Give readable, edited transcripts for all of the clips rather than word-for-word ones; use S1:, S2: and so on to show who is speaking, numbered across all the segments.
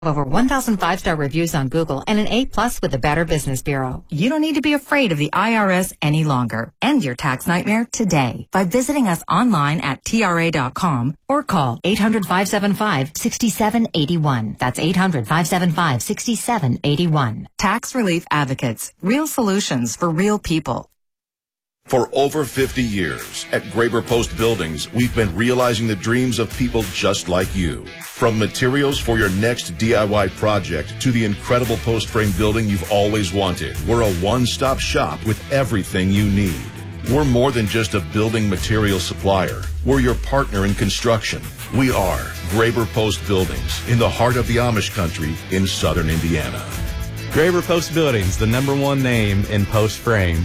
S1: Over 1,000 5-star reviews on Google and an A+ with the Better Business Bureau.
S2: You don't need to be afraid of the IRS any longer. End your tax nightmare today by visiting us online at TRA.com or call 800-575-6781. That's 800-575-6781. Tax Relief Advocates. Real solutions for real people.
S3: For over 50 years, at Graber Post Buildings, we've been realizing the dreams of people just like you. From materials for your next DIY project to the incredible post frame building you've always wanted, we're a one-stop shop with everything you need. We're more than just a building material supplier. We're your partner in construction. We are Graber Post Buildings in the heart of the Amish country in southern Indiana.
S4: Graber Post Buildings, the #1 name in post frame.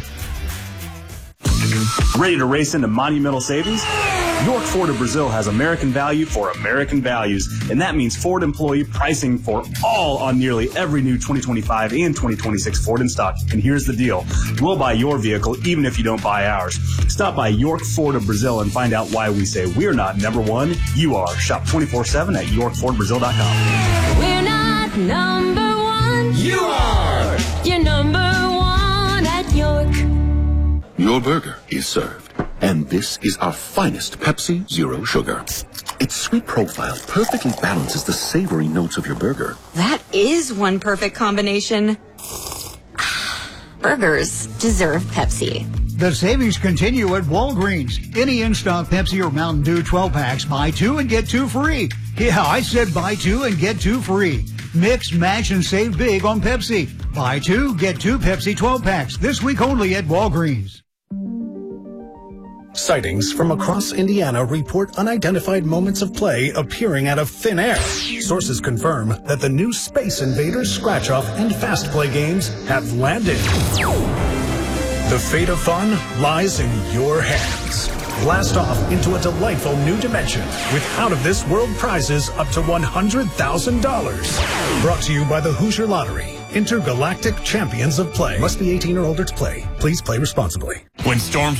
S5: Ready to race into monumental savings? York Ford of Brazil has American value for American values, and that means Ford employee pricing for all on nearly every new 2025 and 2026 Ford in stock. And here's the deal. We'll buy your vehicle even if you don't buy ours. Stop by York Ford of Brazil and find out why we say we're not #1, you are. Shop 24/7 at YorkFordBrazil.com.
S6: We're not #1.
S7: You are.
S6: You're #1 at York.
S8: Your burger is served, and this is our finest Pepsi Zero Sugar. Its sweet profile perfectly balances the savory notes of your burger.
S9: That is one perfect combination. Burgers deserve Pepsi.
S10: The savings continue at Walgreens. Any in-stock Pepsi or Mountain Dew 12-packs, buy 2 and get 2 free. Yeah, I said buy 2 and get 2 free. Mix, match, and save big on Pepsi. Buy 2, get 2 Pepsi 12-packs. This week only at Walgreens.
S11: Sightings from across Indiana report unidentified moments of play appearing out of thin air. Sources confirm that the new Space Invaders Scratch-Off and Fast Play games have landed. The fate of fun lies in your hands. Blast off into a delightful new dimension with out-of-this-world prizes up to $100,000. Brought to you by the Hoosier Lottery. Intergalactic Champions of Play. Must be 18 or older to play. Please play responsibly.
S12: When storms